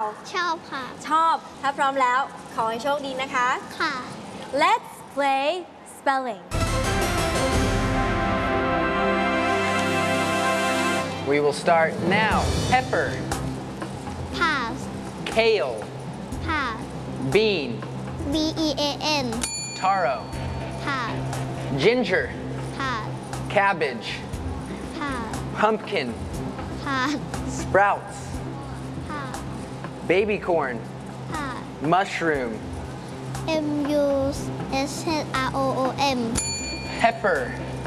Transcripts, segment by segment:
ชอบค่ะชอบถ้าพร้อมแล้วขอให้โชคดีนะคะค่ะ Let's play spelling We will start now. Pepper, pass kale, pass bean, bean taro, pass ginger, pass cabbage, pass pumpkin, pass sprouts, pass baby corn, pass mushroom, mushroom pepper,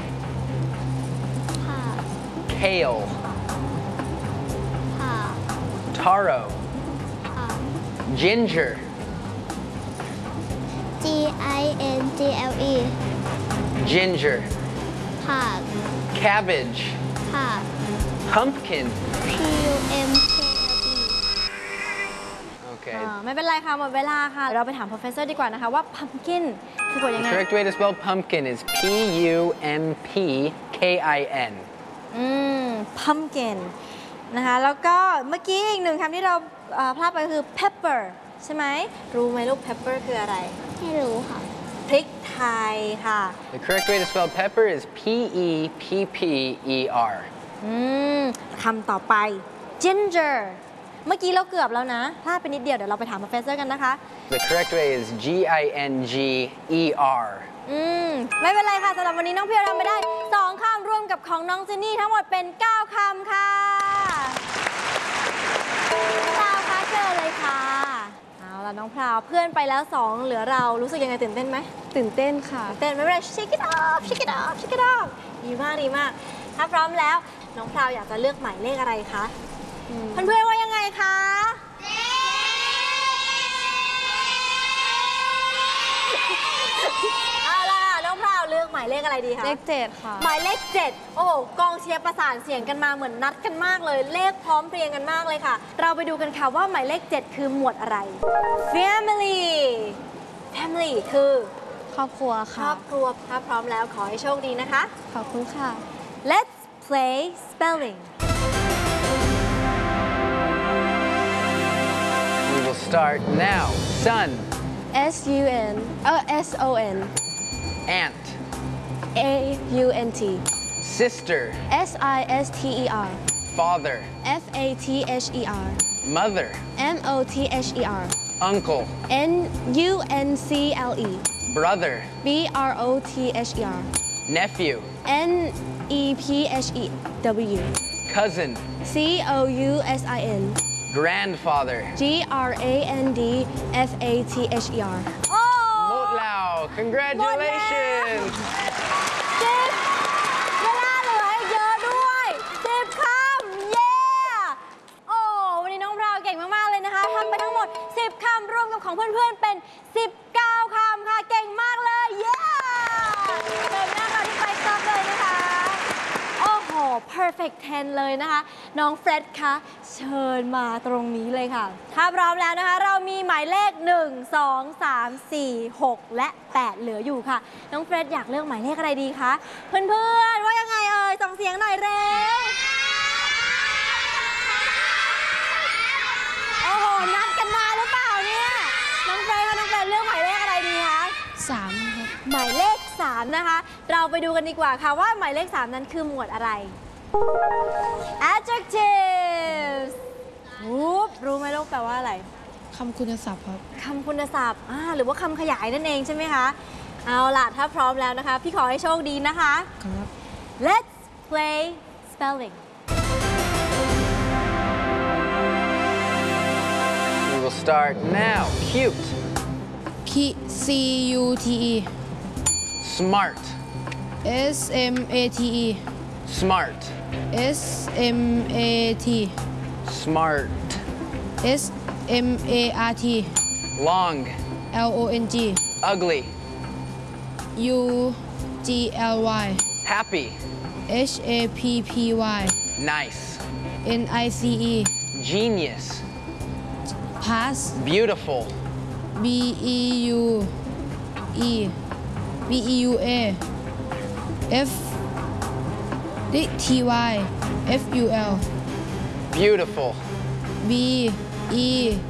pass kale, pass taro, pass ginger, gingle ginger, pass cabbage, pass pumpkin. pumple Okay. ไม่เป็นไรค่ะหมดเวลาค่ะเราไปถาม professor ดีกว่านะคะว่า pumpkin คือกดยัง The ไง correct way to spell pumpkin is P-U-M-P-K-I-N. pumpkin นะคะแล้วก็เมื่อกี้อีกหนึ่งคำที่เราพลาดไปคือ pepper ใช่ไหมรู้ไหมลูก pepper คืออะไรไม่รู้ค่ะพริกไทยค่ะ The correct way to spell pepper is P-E-P-P-E-R. คำต่อไป ginger เมื่อกี้เราเกือบแล้วนะพลาดไปนิดเดียวเดี๋ยวเราไปถาม professor กันนะคะ The correct way is G-I-N-G-E-R. ไม่เป็นไรค่ะสำหรับวันนี้น้องเพียวทำไปได้2คำรวมกับของน้องเจนนี่ทั้งหมดเป็น9คำค่ะพราวคะเจอเลยค่ะเอาล่ะน้องพราวเพื่อนไปแล้ว2เหลือเรารู้สึกยังไงตื่นเต้นไหมตื่นเต้นค่ะตื่นเต้นไม่เป็นไร shake it off shake it off shake it off ดีมากดีมากถ้าพร้อมแล้วน้องพราวอยากจะเลือกหมายเลขอะไรคะเพื่อนๆว่ายังไงคะเอาล่ะน้องพราวเลือกหมายเลขอะไรดีคะเลข7ค่ะหมายเลข7โอ้โหกองเชียร์ประสานเสียงกันมาเหมือนนัดกันมากเลยเลขพร้อมเพรียงกันมากเลยค่ะเราไปดูกันค่ะว่าหมายเลข7คือหมวดอะไร family family คือครอบครัวครค่ะอบครัวถ้าพร้อมแล้วขอให้โชคดีนะคะขอบคุณค่ะ Let's play spelling We will start now. Son, SUN SON aunt, AUNT sister, SISTER father, FATHER mother, MOTHER uncle, NUNCLE brother, BROTHER nephew, NEPHEW cousin, COUSIN grandfather. GRANDFATHER โอ้ Motlao, congratulations! เวลาเหลืออีกเยอะด้วย10คำเย้โอ้วันนี้น้องพราวเก่งมากๆเลยนะคะทำไปทั้งหมด10คำรวมกับของเพื่อนๆเป็น19คำค่ะเก่งมากเลยเย้เก่งมากค่ะที่ไปซับเลยนะคะโอ้โห perfect 10 เลยนะคะน้องเฟร็ดคะเชิญมาตรงนี้เลยค่ะถ้าพร้อมแล้วนะคะเรามีหมายเลข1 2 3 4 6 และ 8 เหลืออยู่ค่ะน้องเฟร็ดอยากเลือกหมายเลขอะไรดีคะเพื่อนๆว่ายังไงเอ่ยส่งเสียงหน่อยเร็วโอ้โหนัดกันมาหรือเปล่าเนี่ยน้องเฟร็ดคะน้องเฟร็ดเลือกหมายเลขอะไรดีคะ 3ครับหมายเลข3นะคะเราไปดูกันดีกว่าค่ะว่าหมายเลข3นั้นคือหมวดอะไร adjectives รู้ไหมลูกแปลว่าอะไรคำคุณศัพท์ครับคำคุณศัพท์หรือว่าคำขยายนั่นเองใช่ไหมคะเอาล่ะถ้าพร้อมแล้วนะคะพี่ขอให้โชคดีนะคะครับ Let's play spelling We will start now. Cute, CUTE smart, SMATE smart, SMAT smart, SMART long, LONG ugly, UGLY happy, HAPPY nice, NICE genius, pass beautiful, BEUE BEUA TY FUL beautiful,